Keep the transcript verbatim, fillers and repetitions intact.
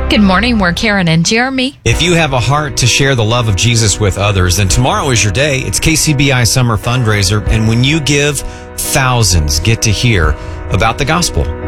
Good morning, we're Karen and Jeremy. If you have a heart to share the love of Jesus with others, then tomorrow is your day. It's K C B I Summer Fundraiser, and when you give, thousands get to hear about the gospel.